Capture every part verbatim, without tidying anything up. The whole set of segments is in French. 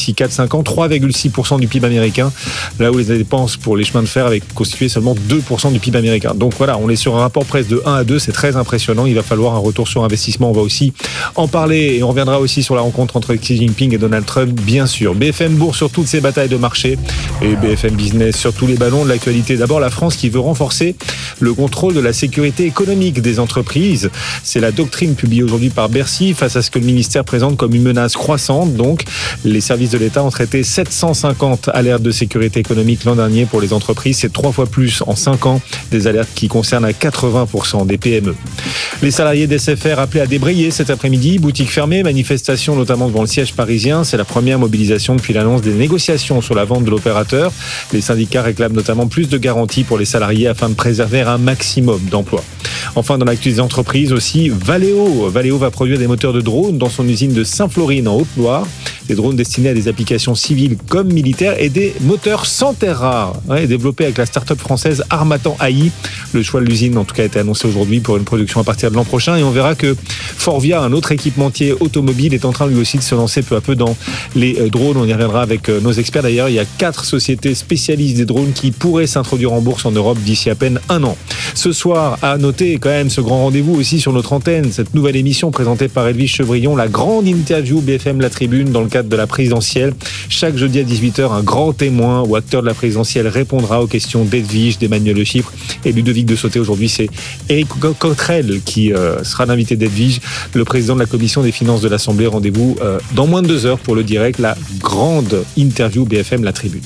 d'ici quatre à cinq ans, trois virgule six pour cent du P I B américain, là où les dépenses pour les chemins de fer avaient constitué seulement deux pour cent du P I B américain. Donc voilà, on est sur un rapport presque de un à deux, c'est très impressionnant. Il va falloir un retour sur investissement. On va aussi en parler et on reviendra aussi sur la rencontre entre Xi Jinping et Donald Trump, bien sûr. B F M Bourse sur toutes ces batailles de marché et B F M Business sur tous les ballons de l'actualité. D'abord, la France qui veut renforcer le contrôle de la sécurité économique des entreprises. C'est la doctrine publiée aujourd'hui par Bercy face à ce que le ministère présente comme une menace croissante. Donc, les services de l'État ont traité sept cent cinquante alertes de sécurité économique l'an dernier pour les entreprises. C'est trois fois plus en cinq ans, des alertes qui concernent à quatre-vingts pour cent des P M E. Les salariés d'S F R appelés à débrayer cet après-midi. Boutiques fermées, manifestations notamment devant le siège parisien. C'est la première mobilisation depuis l'annonce des négociations sur la vente de l'opérateur. Les syndicats réclament notamment plus de garanties pour les salariés afin de préserver un maximum d'emplois. Enfin, dans l'actu des entreprises aussi, Valeo. Valeo va produire des moteurs de drones dans son usine de Saint-Florine en Haute-Loire. Des drones destinés à des applications civiles comme militaires et des moteurs sans terres rares, ouais, développés avec la start-up française Armatan A I. Le choix de l'usine, en tout cas, a été annoncé aujourd'hui pour une production à partir de l'an prochain. Et on verra que Forvia, un autre équipementier automobile, est en train lui aussi de se lancer peu à peu dans les drones. On y reviendra avec nos experts. D'ailleurs, il y a quatre sociétés spécialistes des drones qui pourraient s'introduire en bourse en Europe d'ici à peine un an. Ce soir, à noter quand même ce grand rendez-vous aussi sur notre antenne, cette nouvelle émission présentée par Edwige Chevrillon, la grande interview B F M La Tribune dans le cadre de la présidentielle. Chaque jeudi à dix-huit heures, un grand témoin ou acteur de la présidentielle répondra aux questions d'Edwige, d'Emmanuel Le Chypre et Ludovic de Sauté. Aujourd'hui, c'est Éric Coquerel qui euh, sera l'invité d'Edwige, le président de la commission des finances de l'Assemblée. Rendez-vous euh, dans moins de deux heures pour le direct, la grande interview B F M La Tribune.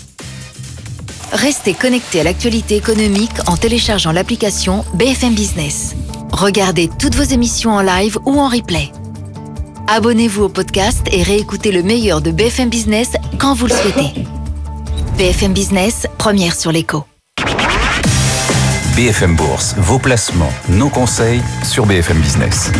Restez connectés à l'actualité économique en téléchargeant l'application B F M Business. Regardez toutes vos émissions en live ou en replay. Abonnez-vous au podcast et réécoutez le meilleur de B F M Business quand vous le souhaitez. B F M Business, première sur l'écho. B F M Bourse, vos placements, nos conseils sur B F M Business.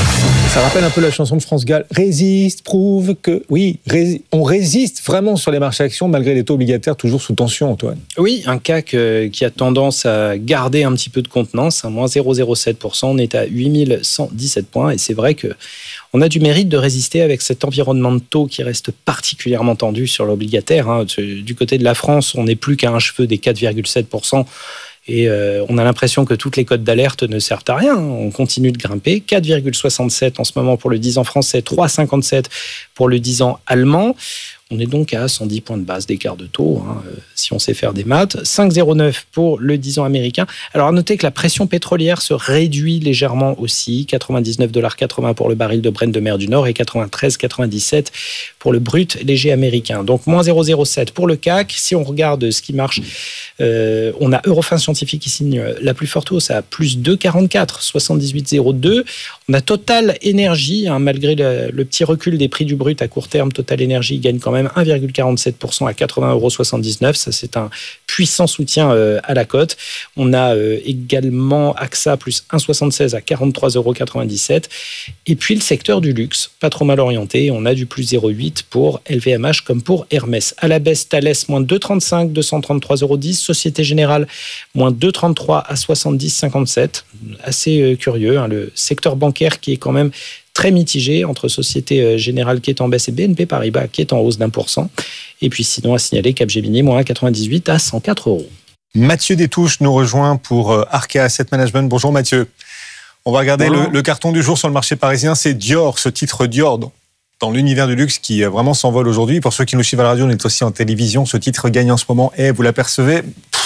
Ça rappelle un peu la chanson de France Gall. Résiste, prouve que... Oui, ré... on résiste vraiment sur les marchés actions malgré les taux obligataires toujours sous tension, Antoine. Oui, un C A C euh, qui a tendance à garder un petit peu de contenance, à moins zéro virgule zéro sept pour cent. On est à huit mille cent dix-sept points et c'est vrai que on a du mérite de résister avec cet environnement de taux qui reste particulièrement tendu sur l'obligataire. Hein. Du côté de la France, on n'est plus qu'à un cheveu des quatre virgule sept pour cent. Et euh, on a l'impression que toutes les cotes d'alerte ne servent à rien. On continue de grimper. quatre virgule soixante-sept en ce moment pour le dix ans français, trois virgule cinquante-sept pour le dix ans allemand. On est donc à cent dix points de base d'écart de taux, hein, si on sait faire des maths. cinq virgule zéro neuf pour le dix ans américain. Alors, à noter que la pression pétrolière se réduit légèrement aussi. quatre-vingt-dix-neuf virgule quatre-vingts pour le baril de Brent de mer du Nord et quatre-vingt-treize virgule quatre-vingt-dix-sept pour le brut léger américain. Donc, moins zéro virgule zéro sept pour le C A C. Si on regarde ce qui marche, euh, on a Eurofins Scientifique qui signe la plus forte hausse à plus deux virgule quarante-quatre, soixante-dix-huit virgule zéro deux. On a Total Energy, hein, malgré le, le petit recul des prix du brut à court terme, Total Energy gagne quand même un virgule quarante-sept pour cent à quatre-vingts virgule soixante-dix-neuf euros. Ça, c'est un puissant soutien euh, à la cote. On a euh, également A X A plus un virgule soixante-seize à quarante-trois virgule quatre-vingt-dix-sept. Et puis, le secteur du luxe, pas trop mal orienté. On a du plus zéro virgule huit pour L V M H comme pour Hermès. À la baisse, Thales, moins deux virgule trente-cinq, deux cent trente-trois virgule dix. Société Générale, moins deux virgule trente-trois à soixante-dix virgule cinquante-sept. Assez euh, curieux, hein, le secteur bancaire qui est quand même très mitigé entre Société Générale qui est en baisse et B N P Paribas qui est en hausse d'un pour cent. Et puis sinon, à signaler Capgemini, moins un virgule quatre-vingt-dix-huit à cent quatre euros. Mathieu Détouche nous rejoint pour Arkea Asset Management. Bonjour Mathieu. On va regarder le, le carton du jour sur le marché parisien. C'est Dior, ce titre Dior dans, dans l'univers du luxe qui vraiment s'envole aujourd'hui. Pour ceux qui nous suivent à la radio, on est aussi en télévision. Ce titre gagne en ce moment et vous l'apercevez,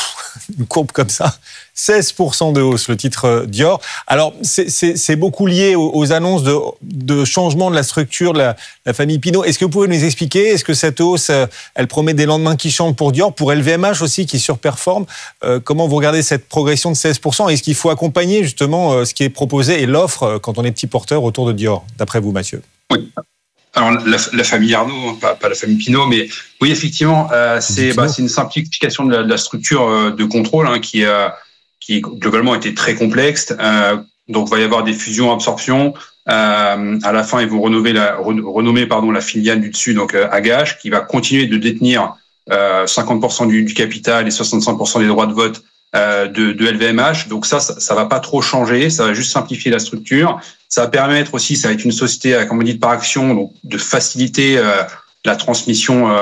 une courbe comme ça, seize pour cent de hausse, le titre Dior. Alors, c'est, c'est, c'est beaucoup lié aux, aux annonces de, de changement de la structure de la, la famille Pinault. Est-ce que vous pouvez nous expliquer, est-ce que cette hausse, elle promet des lendemains qui chantent pour Dior, pour L V M H aussi, qui surperforme? euh, Comment vous regardez cette progression de seize pour cent? Est-ce qu'il faut accompagner justement ce qui est proposé et l'offre quand on est petit porteur autour de Dior, d'après vous, Mathieu? Oui. Alors, la, la famille Arnault, pas, pas la famille Pinault, mais oui, effectivement, euh, c'est, bah, c'est une simplification de la, de la structure euh, de contrôle hein, qui, euh, qui globalement était très complexe. Euh, donc, il va y avoir des fusions-absorptions. Euh, à la fin, ils vont renommer la, renommer, pardon, la filiale du dessus, donc euh, Agache, qui va continuer de détenir euh, cinquante pour cent du, du capital et soixante-cinq pour cent des droits de vote euh, de, de L V M H. Donc ça, ça, ça va pas trop changer. Ça va juste simplifier la structure. Ça va permettre aussi, ça va être une société, comme on dit, par action, donc de faciliter euh, la transmission euh,